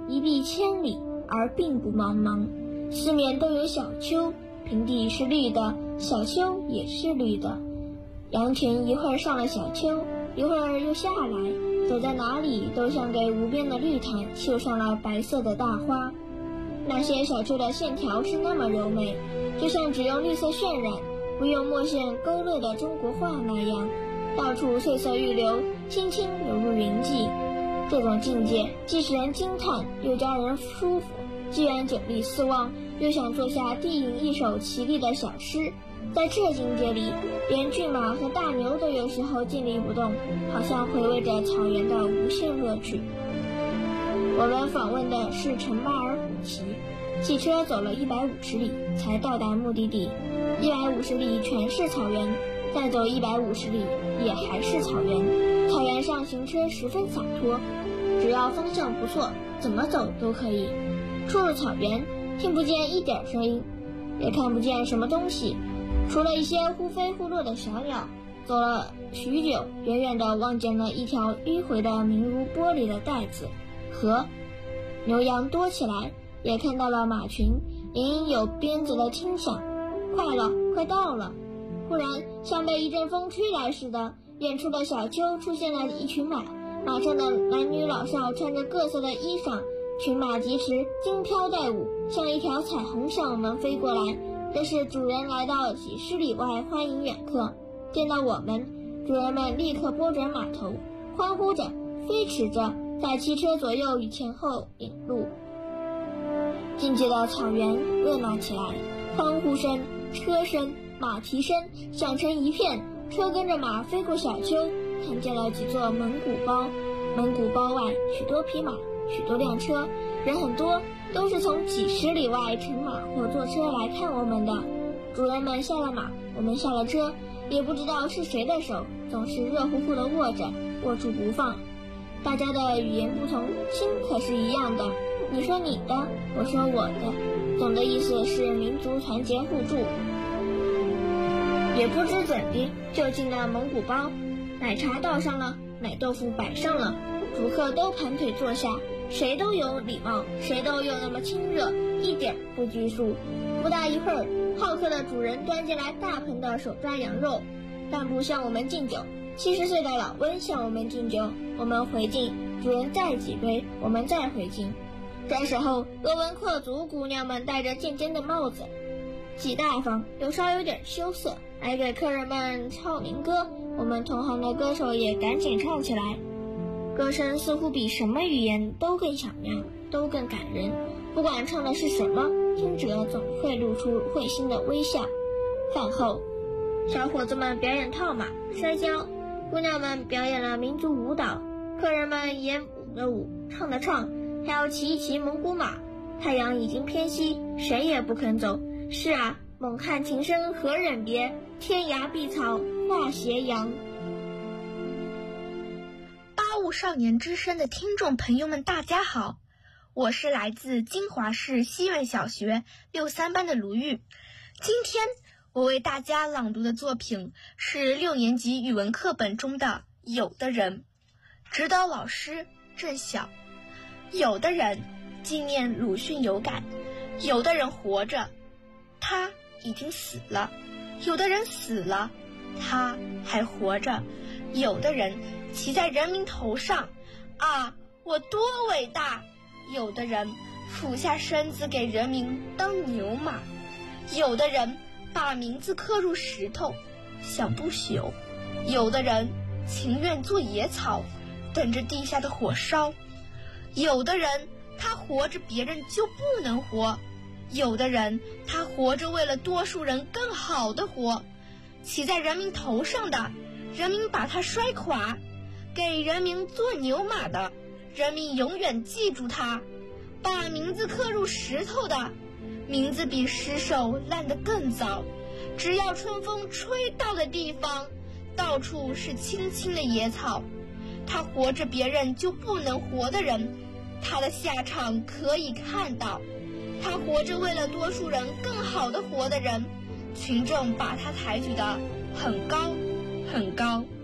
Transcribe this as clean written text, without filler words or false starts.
一碧千里而并不茫茫，四面都有小丘，平地是绿的，小丘也是绿的。羊群一会儿上了小丘，一会儿又下来，走在哪里都像给无边的绿毯绣上了白色的大花。那些小丘的线条是那么柔美，就像只用绿色渲染，不用墨线勾勒的中国画那样，到处翠色欲流，轻轻流入云际。这种境界既使人惊叹，又叫人舒服，既然久立四望，又想做下低吟一首绮丽的小诗。在这境界里，连骏马和大牛都有时候静立不动，好像回味着草原的无限乐趣。我们访问的是陈巴尔古旗，汽车走了150里才到达目的地，150里全是草原，再走150里也还是草原。草原上行车十分洒脱，只要方向不错，怎么走都可以。出了草原，听不见一点声音，也看不见什么东西，除了一些忽飞忽落的小鸟。走了许久，远远地望见了一条迂回的明如玻璃的带子河，牛羊多起来，也看到了马群，隐隐有鞭子的轻响。快了，快到了！忽然像被一阵风吹来似的，远处的小丘出现了一群马，马上的男女老少穿着各色的衣裳，群马疾驰，惊飘带舞，像一条彩虹向我们飞过来。这是主人来到几十里外欢迎远客。见到我们，主人们立刻拨转马头，欢呼着，飞驰着，在汽车左右与前后引路。境界的草原热闹起来，欢呼声、车声、马蹄声响成一片，车跟着马飞过小丘，看见了几座蒙古包。蒙古包外许多匹马，许多辆车，人很多，都是从几十里外乘马或坐车来看我们的。主人们下了马，我们下了车，也不知道是谁的手总是热乎乎地握着，握住不放。大家的语言不同，心可是一样的，你说你的，我说我的，总的意思是民族团结互助。也不知怎的就进了蒙古包，奶茶倒上了，奶豆腐摆上了，主客都盘腿坐下，谁都有礼貌，谁都有那么亲热，一点不拘束。不大一会儿，好客的主人端进来大盆的手抓羊肉，干部向我们敬酒，70岁的老温向我们敬酒，我们回敬，主人再几杯，我们再回敬。这时候鄂温克族姑娘们戴着尖尖的帽子，既大方又稍有点羞涩，来给客人们唱民歌。我们同行的歌手也赶紧唱起来，歌声似乎比什么语言都更响亮，都更感人。不管唱的是什么，听者总会露出会心的微笑。饭后，小伙子们表演套马、摔跤，姑娘们表演了民族舞蹈，客人们也舞了舞，唱的唱，还要骑一骑蒙古马。太阳已经偏西，谁也不肯走。是啊，猛汉情深何忍别，天涯碧草化斜阳。 八五少年之声的听众朋友们大家好，我是来自金华市西苑小学63班的卢玉。今天我为大家朗读的作品是6年级语文课本中的《有的人》，指导老师郑晓。有的人纪念鲁迅有感，有的人活着，他已经死了；有的人死了，他还活着；有的人骑在人民头上，啊，我多伟大！有的人俯下身子给人民当牛马，有的人把名字刻入石头，想不朽；有的人情愿做野草，等着地下的火烧；有的人他活着别人就不能活，有的人他活着为了多数人更好的活。骑在人民头上的，人民把他摔垮；给人民做牛马的，人民永远记住他；把名字刻入石头的，名字比石首烂得更早。只要春风吹到的地方，到处是青青的野草。他活着别人就不能活的人，他的下场可以看到。他活着为了多数人更好的活的人，群众把他抬举得很高很高。